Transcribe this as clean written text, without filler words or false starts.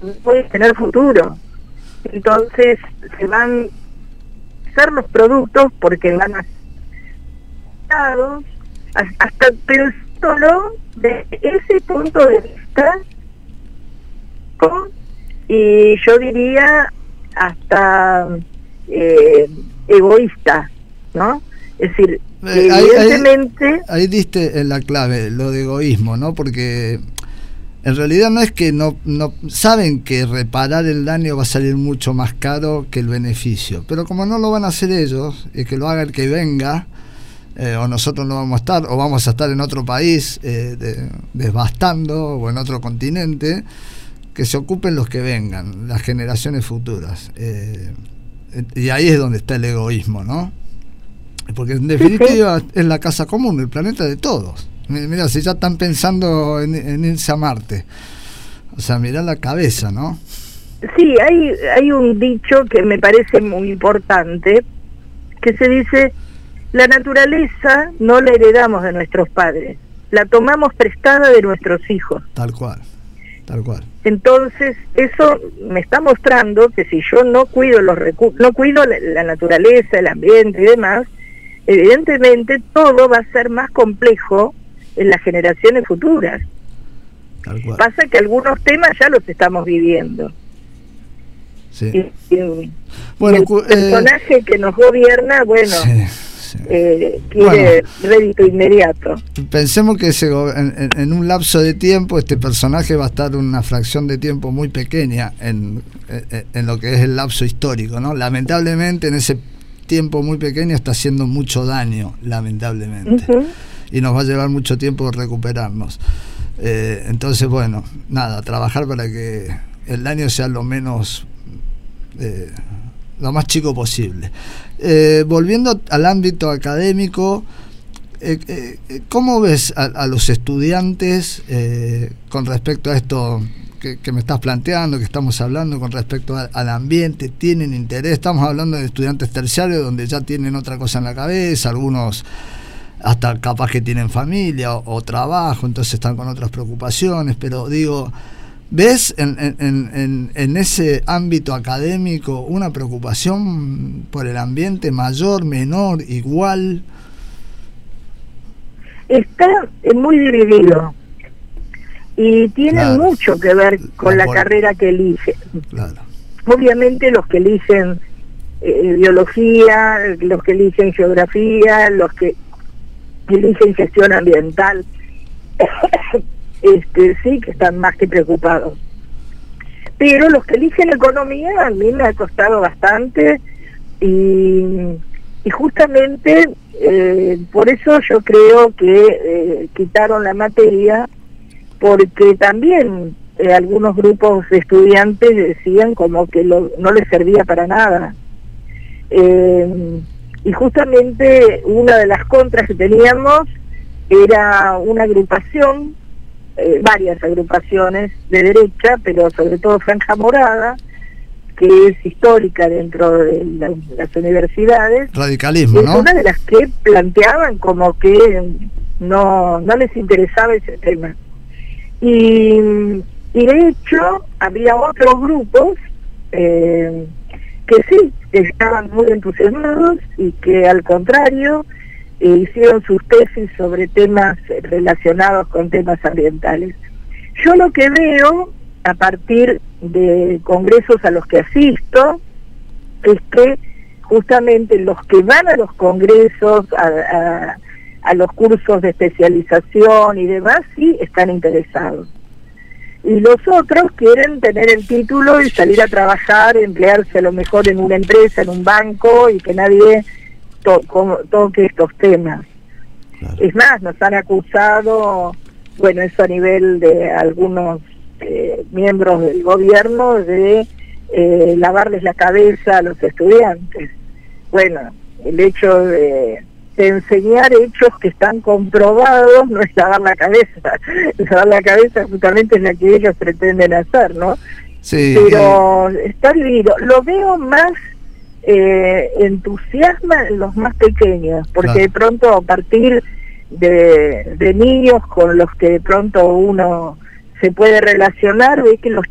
no puedes tener futuro. Entonces se van a hacer los productos porque van a hasta pensándolo desde ese punto de vista, y yo diría hasta egoísta, ¿no? Es decir, evidentemente... Ahí diste en la clave, lo de egoísmo, ¿no? Porque en realidad no es que no saben que reparar el daño va a salir mucho más caro que el beneficio, pero como no lo van a hacer ellos, y que lo haga el que venga, o nosotros no vamos a estar, o vamos a estar en otro país devastando, o en otro continente, que se ocupen los que vengan, las generaciones futuras. Y ahí es donde está el egoísmo, ¿no? Porque en definitiva es la casa común, el planeta de todos. Mira, si ya están pensando en irse a Marte, o sea, mirá la cabeza, ¿no? Sí, hay un dicho que me parece muy importante, que se dice: la naturaleza no la heredamos de nuestros padres, la tomamos prestada de nuestros hijos. Tal cual, tal cual. Entonces, eso me está mostrando que si yo no cuido los recursos, no cuido la naturaleza, el ambiente y demás, evidentemente todo va a ser más complejo en las generaciones futuras. Tal cual. Pasa que algunos temas ya los estamos viviendo. Sí. Bueno, el personaje que nos gobierna, bueno, sí. Quiere rédito inmediato. Pensemos que en un lapso de tiempo este personaje va a estar una fracción de tiempo muy pequeña en lo que es el lapso histórico, ¿no? Lamentablemente en ese tiempo muy pequeño está haciendo mucho daño, lamentablemente. Y nos va a llevar mucho tiempo recuperarnos. Entonces, bueno, nada, trabajar para que el daño sea lo más chico posible. Volviendo al ámbito académico, ¿cómo ves a los estudiantes con respecto a esto que me estás planteando, que estamos hablando con respecto al ambiente? ¿Tienen interés? Estamos hablando de estudiantes terciarios donde ya tienen otra cosa en la cabeza, algunos hasta capaz que tienen familia o trabajo, entonces están con otras preocupaciones, pero digo, ¿ves en ese ámbito académico una preocupación por el ambiente mayor, menor, igual? Está muy dividido y tiene mucho que ver con la carrera que eligen. Claro. Obviamente los que eligen biología, los que eligen geografía, los que eligen gestión ambiental, sí que están más que preocupados. Pero los que eligen economía a mí me ha costado bastante y justamente por eso yo creo que quitaron la materia, porque también algunos grupos de estudiantes decían como que no les servía para nada. Y justamente una de las contras que teníamos era una agrupación, varias agrupaciones de derecha, pero sobre todo Franja Morada, que es histórica dentro de las universidades. Radicalismo, ¿no? Es una de las que planteaban como que no les interesaba ese tema. Y de hecho había otros grupos que sí, estaban muy entusiasmados y que al contrario hicieron sus tesis sobre temas relacionados con temas ambientales. Yo lo que veo a partir de congresos a los que asisto es que justamente los que van a los congresos, a los cursos de especialización y demás, sí están interesados. Y los otros quieren tener el título y salir a trabajar, emplearse a lo mejor en una empresa, en un banco, y que nadie toque estos temas. Claro. Es más, nos han acusado, bueno, eso a nivel de algunos miembros del gobierno, de lavarles la cabeza a los estudiantes. Bueno, el hecho de enseñar hechos que están comprobados no es lavar la cabeza. Lavar la cabeza justamente es la que ellos pretenden hacer, ¿no? Sí. Pero está dividido. Lo veo más entusiasma en los más pequeños, porque claro, de pronto a partir de niños con los que de pronto uno se puede relacionar, ve que los